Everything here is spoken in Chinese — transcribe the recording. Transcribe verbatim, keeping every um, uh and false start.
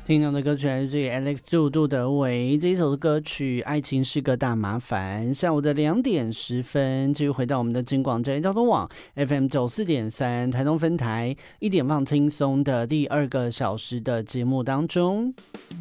听到的歌曲来自于 Alex 杜杜德维这一首的歌曲《爱情是个大麻烦》。下午的两点十分，继续回到我们的金广交通网 F M 九四点三台东分台，一点放轻松的第二个小时的节目当中。